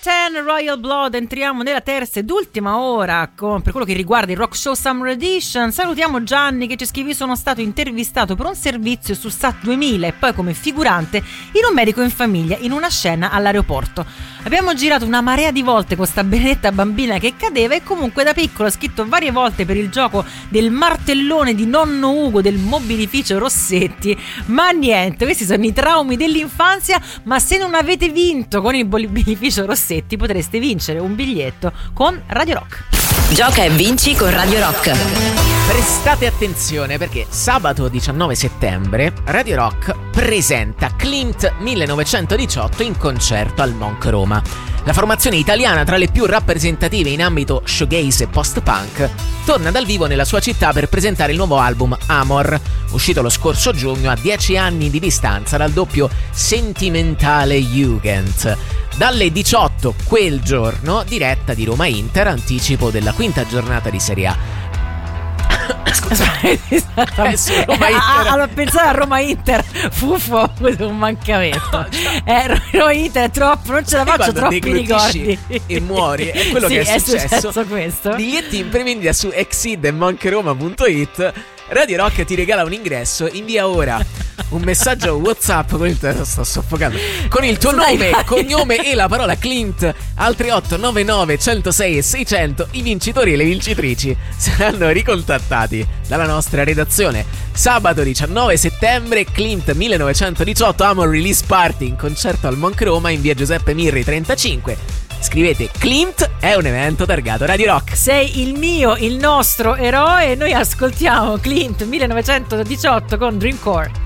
10 Royal Blood. Entriamo nella terza ed ultima ora per quello che riguarda il Rock Show Summer Edition. Salutiamo Gianni che ci scrive: sono stato intervistato per un servizio su Sat 2000 e poi come figurante in Un medico in famiglia in una scena all'aeroporto. Abbiamo girato una marea di volte con sta benedetta bambina che cadeva e comunque da piccolo ho scritto varie volte per il gioco del martellone di nonno Ugo del mobilificio Rossetti, ma niente, questi sono i traumi dell'infanzia. Ma se non avete vinto con il mobilificio Rossetti potreste vincere un biglietto con Radio Rock. Gioca e vinci con Radio Rock. Prestate attenzione perché sabato 19 settembre Radio Rock presenta Clint 1918 in concerto al Monk Roma. La formazione italiana tra le più rappresentative in ambito shoegaze e post-punk torna dal vivo nella sua città per presentare il nuovo album Amor, uscito lo scorso giugno a 10 anni di distanza dal doppio sentimentale Jugend. Dalle 18 quel giorno, diretta di Roma Inter, anticipo della quinta giornata di Serie A. Allora pensare a Roma Inter fuffo, questo è un mancamento. Roma Inter è troppo, non ce la faccio, troppi ricordi e muori, è quello sì, che è successo questo. Biglietti in prevendita su Exid e monkeroma.it. Radio Rock ti regala un ingresso. Invia ora un messaggio WhatsApp con il sto soffocando con il tuo nome, cognome e la parola Clint al 3899 106 e 600. I vincitori e le vincitrici saranno ricontattati dalla nostra redazione. Sabato 19 settembre Clint 1918 Amor Release Party in concerto al Monk Roma in via Giuseppe Mirri 35. Scrivete Clint, è un evento targato Radio Rock. Sei il mio, il nostro eroe. Noi ascoltiamo Clint 1918 con Dreamcore.